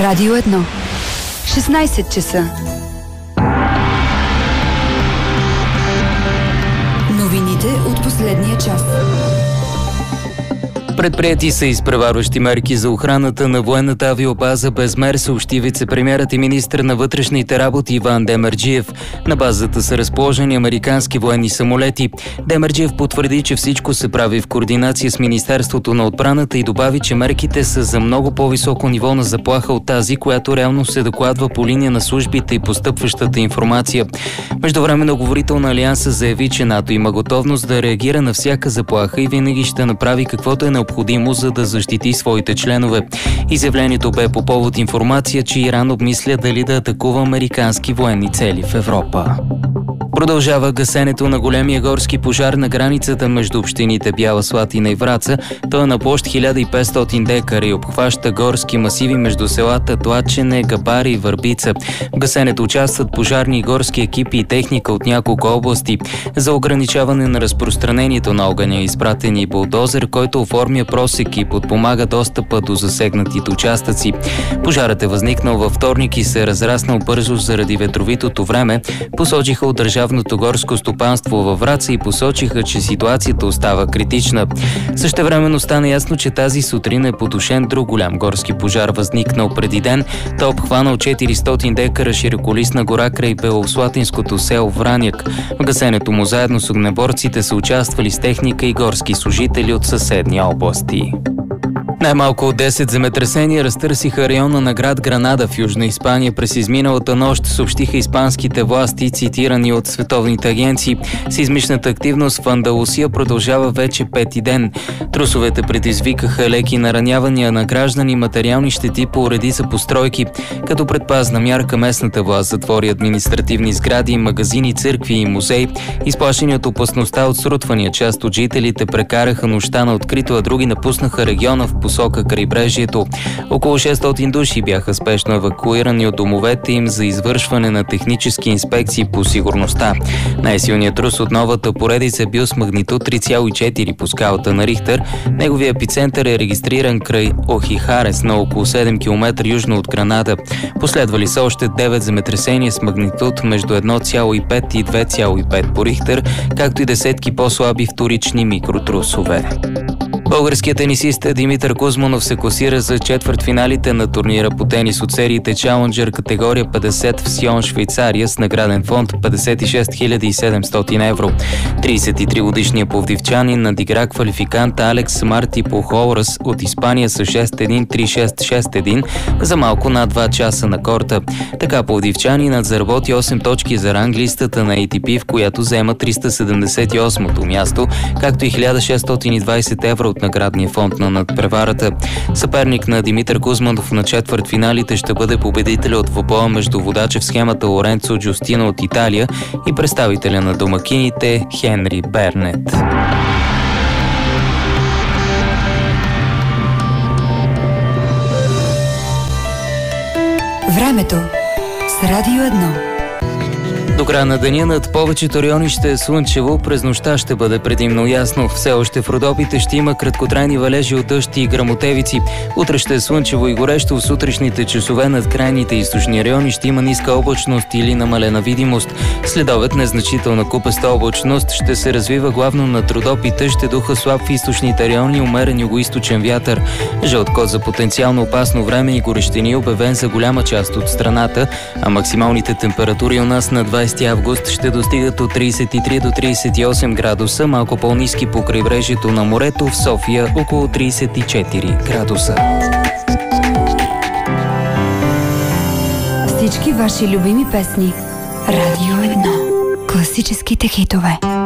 Радио 1. 16 часа. Новините от последния час. Предприети са изпреварващи мерки за охраната на военната авиобаза Безмер, съобщи вицепремиерът и министър на вътрешните работи Иван Демерджиев. На базата са разположени американски военни самолети. Демерджиев потвърди, че всичко се прави в координация с Министерството на отбраната и добави, че мерките са за много по-високо ниво на заплаха от тази, която реално се докладва по линия на службите и постъпващата информация. Междувременно говорител на Алианса заяви, че НАТО има готовност да реагира на всяка заплаха и винаги ще направи каквото е необходимо, за да защити своите членове. Изявлението бе по повод информация, че Иран обмисля дали да атакува американски военни цели в Европа. Продължава гасенето на големия горски пожар на границата между общините Бяла Слатина и Враца. Той е на площ 1500 декара и обхваща горски масиви между селата Тлачене, Габари и Върбица. В гасенето участват пожарни и горски екипи и техника от няколко области. За ограничаване на разпространението на огъня е изпратен и булдозер, който оформя просек и подпомага достъпа до засегнатите участъци. Пожарът е възникнал във вторник и се е разраснал бързо заради ветровитото време, посочиха от Държавното горско стопанство във Враца и посочиха, че ситуацията остава критична. Същевременно стана ясно, че тази сутрин е потушен друг голям горски пожар, възникнал преди ден. Той обхванал 400 декара широколистна гора край белослатинското село Враняк. В гасенето му заедно с огнеборците са участвали с техника и горски служители от съседни области. Най-малко от 10 земетресения разтърсиха района на град Гранада в Южна Испания през изминалата нощ, съобщиха испанските власти, цитирани от световните агенции. Сеизмичната активност в Андалусия продължава вече пети ден. Трусовете предизвикаха леки наранявания на граждани, материални щети по редица постройки. Като предпазна мярка местната власт затвори административни сгради, магазини, църкви и музеи. Изплашени от опасността от срутвания, част от жителите прекараха нощта на открито, а други напуснаха региона в посока крайбрежието. Около 600 души бяха спешно евакуирани от домовете им за извършване на технически инспекции по сигурността. Най-силният трус от новата поредица е бил с магнитуд 3,4 по скалата на Рихтер. Неговия епицентър е регистриран край Охихарес на около 7 км южно от Гранада. Последвали са още 9 земетресения с магнитуд между 1,5 и 2,5 по Рихтер, както и десетки по-слаби вторични микротрусове. Българският тенисист Димитър Кузманов се класира за четвъртфиналите на турнира по тенис от сериите Challenger категория 50 в Сион, Швейцария с награден фонд 56 700 евро. 33-годишният пловдивчанин надигра квалификанта Алекс Марти Пухолрас от Испания с 6-1, 3-6, 6-1 за малко над 2 часа на корта. Така пловдивчанинът заработи 8 точки за ранглистата на ATP, в която заема 378-то място, както и 1620 евро от наградния фонд на надпреварата. Съперник на Димитър Кузманов на четвъртфиналите ще бъде победителя от двубоя между водача в схемата Лоренцо Джустино от Италия и представителя на домакините Хенри Бернет. Времето с Радио 1. До края на деня над повечето райони ще е слънчево, през нощта ще бъде предимно ясно. Все още в Родопите ще има краткотрайни валежи от дъжд и гръмотевици. Утре ще е слънчево и горещо, в сутрешните часове над крайните източни райони ще има ниска облачност или намалена видимост. Следобед незначителна купеста облачност ще се развива главно над Родопите, ще духа слаб в източните райони, умерен югоизточен вятър. Жълт код за потенциално опасно време и горещини е обявен за голяма част от страната, а максималните температури у нас на 20 август ще достигат от 33 до 38 градуса, малко по-ниски по крайбрежието на морето, в София около 34 градуса. Всички ваши любими песни. Радио 1. Класическите хитове.